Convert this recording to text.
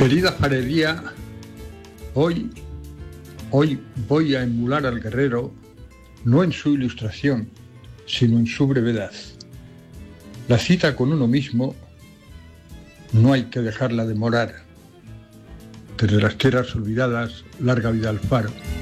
Querida Jarería, hoy voy a emular al guerrero, no en su ilustración, sino en su brevedad. La cita con uno mismo no hay que dejarla demorar. Desde las tierras olvidadas, larga vida al faro.